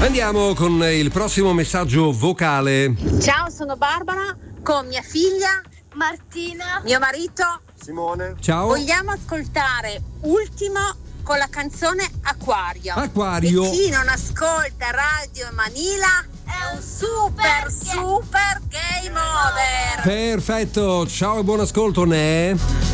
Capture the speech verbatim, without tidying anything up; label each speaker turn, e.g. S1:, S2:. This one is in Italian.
S1: Andiamo con il prossimo messaggio vocale.
S2: Ciao, sono Barbara con mia figlia
S3: Martina,
S2: mio marito
S4: Simone.
S1: Ciao.
S2: Vogliamo ascoltare Ultimo con la canzone Acquario.
S1: Acquario.
S2: E chi non ascolta Radio Manila è un super super game over.
S1: Perfetto, ciao e buon ascolto, Ne.